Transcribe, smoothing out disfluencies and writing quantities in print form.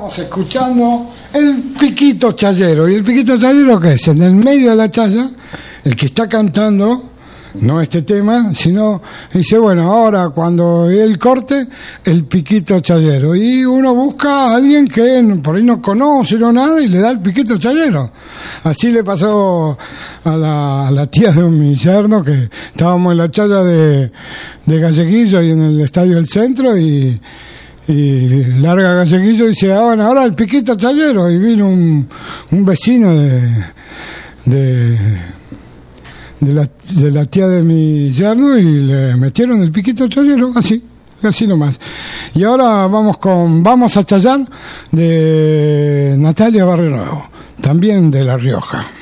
Estamos escuchando el Piquito Chayero. ¿Y el Piquito Chayero qué es? En el medio de la chaya, el que está cantando, no este tema, sino dice, bueno, ahora cuando él corte, el Piquito Chayero. Y uno busca a alguien que por ahí no conoce, no nada, y le da el Piquito Chayero. Así le pasó a la tía de mi yerno, que estábamos en la chaya de Galleguillo y en el Estadio del Centro, y larga Galleguillo y dice, bueno, ahora el Piquito Chayero. Y vino un vecino de la tía de mi yerno y le metieron el Piquito Chayero, así nomás. Y ahora vamos a chayar de Natalia Barrio Nuevo, también de La Rioja.